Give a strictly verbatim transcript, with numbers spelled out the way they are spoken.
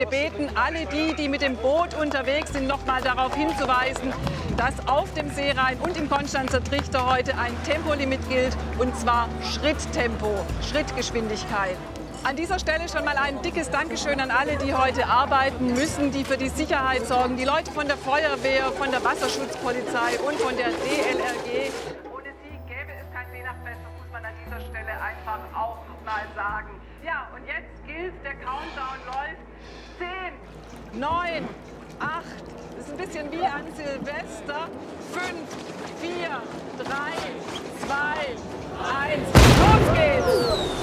Wir beten alle die, die mit dem Boot unterwegs sind, noch mal darauf hinzuweisen, dass auf dem Seerhein und im Konstanzer Trichter heute ein Tempolimit gilt, und zwar Schritttempo, Schrittgeschwindigkeit. An dieser Stelle schon mal ein dickes Dankeschön an alle, die heute arbeiten müssen, die für die Sicherheit sorgen. Die Leute von der Feuerwehr, von der Wasserschutzpolizei und von der D L R G. Ohne sie gäbe es kein Seenachtfest, das muss man an dieser Stelle einfach auch mal sagen. Ja, und jetzt gilt, der Countdown läuft. zehn, neun, acht, das ist ein bisschen wie an Silvester. fünf, vier, drei, zwei, eins, los geht's!